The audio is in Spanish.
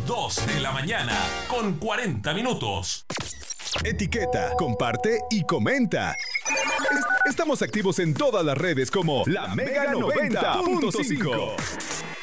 2 de la mañana con 40 minutos. Etiqueta, comparte y comenta. Estamos activos en todas las redes como La Mega 90.5.